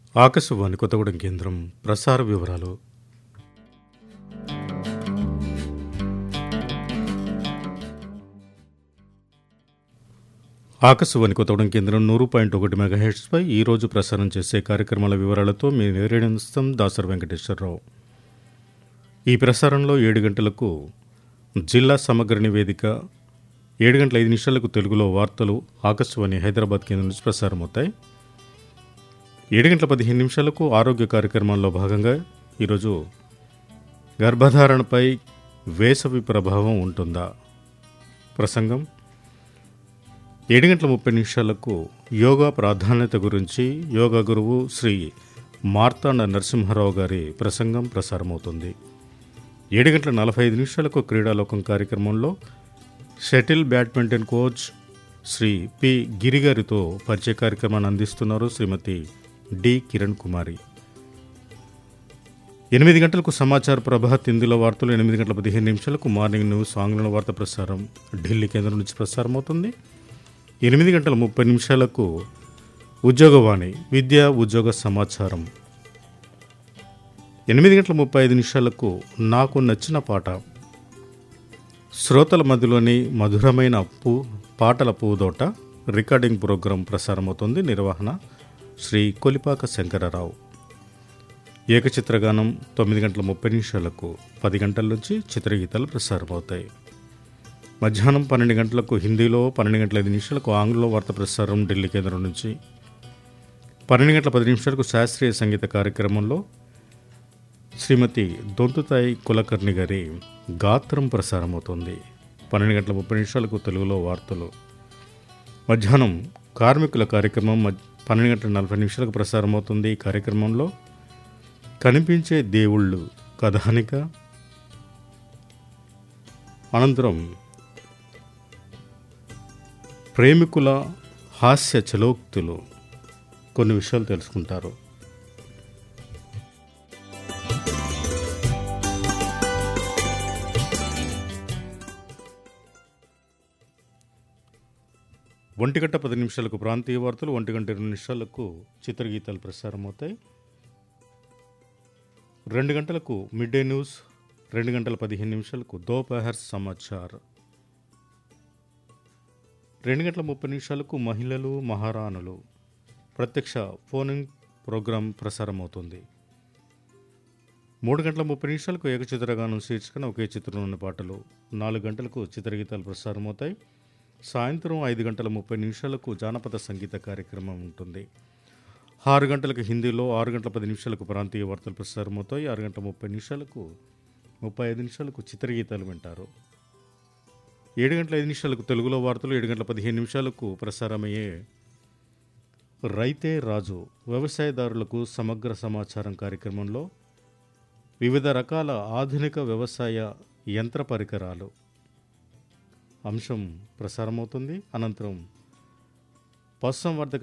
ఆకాశవాణి కొత్తగూడెం కేంద్రం ప్రసార వివరాలు. ఆకాశవాణి కొత్తగూడెం కేంద్రం 100.1 మెగాహెర్ట్జ్పై ఈరోజు ప్రసారం చేసే కార్యక్రమాల వివరాలతో మీ నేరేడంస్తం దాసర్ వెంకటేశ్వరరావు. ఈ ప్రసారంలో 7 గంటలకు జిల్లా సమగ్ర నివేదిక, 7 గంటల 5 నిమిషాలకు తెలుగులో వార్తలు ఆకాశవాణి హైదరాబాద్ కేంద్రం నుంచి ప్రసారమవుతాయి. 7 గంటల 15 నిమిషాలకు ఆరోగ్య కార్యక్రమాల్లో భాగంగా ఈరోజు గర్భధారణపై వేసవి ప్రభావం ఉంటుందా ప్రసంగం. 7 గంటల 30 నిమిషాలకు యోగా ప్రాధాన్యత గురించి యోగా గురువు శ్రీ మార్తాండ నరసింహారావు గారి ప్రసంగం ప్రసారమవుతుంది. 7 గంటల 45 నిమిషాలకు క్రీడాలోకం కార్యక్రమంలో shuttle badminton coach Shri P గిరిగారితో పరిచయ కార్యక్రమాన్ని అందిస్తున్నారు శ్రీమతి డి కిరణ్ కుమారి. 8 గంటలకు సమాచార ప్రభాత్ హిందీలో వార్తలు, 8 గంటల 15 నిమిషాలకు మార్నింగ్ న్యూస్ ఆంగ్లంలో వార్త ప్రసారం ఢిల్లీ కేంద్రం నుంచి ప్రసారమవుతుంది. 8 గంటల 30 నిమిషాలకు ఉద్యోగవాణి విద్యా ఉద్యోగ సమాచారం. 8 గంటల 35 నిమిషాలకు నాకు నచ్చిన పాట, శ్రోతల మధ్యలోని మధురమైన పాటల పూదోట రికార్డింగ్ ప్రోగ్రాం ప్రసారమవుతుంది. నిర్వహణ శ్రీ కొలిపాక శంకరరావు. ఏకచిత్రగానం 9 గంటల 30 నిమిషాలకు, 10 గంటల నుంచి చిత్రగీతాలు ప్రసారమవుతాయి. మధ్యాహ్నం 12 గంటలకు హిందీలో, 12 గంటల 5 నిమిషాలకు ఆంగ్లంలో వార్త ప్రసారం ఢిల్లీ కేంద్రం నుంచి. 12 గంటల 10 నిమిషాలకు శాస్త్రీయ సంగీత కార్యక్రమంలో శ్రీమతి దొంతుతాయి కులకర్ణి గారి గాత్రం ప్రసారమవుతుంది. 12 గంటల 30 నిమిషాలకు తెలుగులో వార్తలు. మధ్యాహ్నం కార్మికుల కార్యక్రమం 12 గంటల 40 నిమిషాలకు ప్రసారమవుతుంది. ఈ కార్యక్రమంలో కనిపించే దేవుళ్ళు కథానిక, అనంతరం ప్రేమికుల హాస్య చలోక్తులు, కొన్ని విషయాలు తెలుసుకుంటారు. ఒంటి గంట 10 నిమిషాలకు ప్రాంతీయ వార్తలు, 1 గంట 20 నిమిషాలకు చిత్రగీతాలు ప్రసారమవుతాయి. 2 గంటలకు మిడ్ డే న్యూస్, 2 గంటల 15 నిమిషాలకు దోపహర్ సమాచార్, 2 గంటల 30 నిమిషాలకు మహిళలు మహారాణులు ప్రత్యక్ష ఫోనింగ్ ప్రోగ్రాం ప్రసారమవుతుంది. 3 గంటల 30 నిమిషాలకు ఏకచిత్రగానం శీర్షికన ఒకే చిత్రంలోని పాటలు, 4 గంటలకు చిత్రగీతాలు ప్రసారమవుతాయి. సాయంత్రం 5 గంటల 30 నిమిషాలకు జానపద సంగీత కార్యక్రమం ఉంటుంది. 6 గంటలకు హిందీలో, 6 గంటల 10 నిమిషాలకు ప్రాంతీయ వార్తలు ప్రసారమవుతాయి. 6 గంటల 30 నిమిషాలకు 35 నిమిషాలకు చిత్రగీతాలు వింటారు. 7 గంటల 5 నిమిషాలకు తెలుగులో వార్తలు, 7 గంటల 15 నిమిషాలకు ప్రసారమయ్యే రైతే రాజు వ్యవసాయదారులకు సమగ్ర సమాచారం కార్యక్రమంలో వివిధ రకాల ఆధునిక వ్యవసాయ యంత్ర పరికరాలు అంశం ప్రసారమవుతుంది. అనంతరం పశుసంవర్ధక